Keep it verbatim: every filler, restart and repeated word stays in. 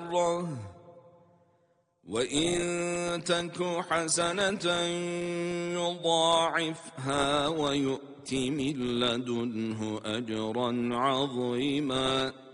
ذرة وإن تك حسنة يضاعفها ويؤت من لدنه أجرا عظيما.